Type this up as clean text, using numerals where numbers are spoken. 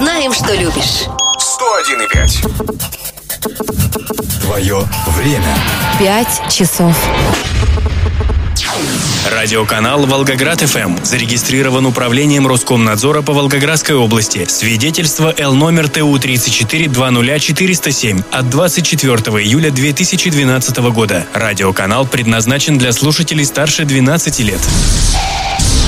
знаем, что любишь. 101,5. Твое время. 5 часов. Радиоканал «Волгоград-ФМ» зарегистрирован управлением Роскомнадзора по Волгоградской области. Свидетельство Л номер ТУ-34-20407 от 24 июля 2012 года. Радиоканал предназначен для слушателей старше 12 лет.